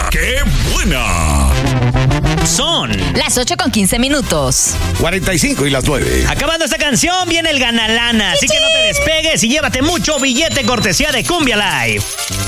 ¡Qué buena! Son las 8:15. 45 y las 9. Acabando esta canción viene el ganalana, así que no te despegues y llévate mucho billete cortesía de Cumbia Live.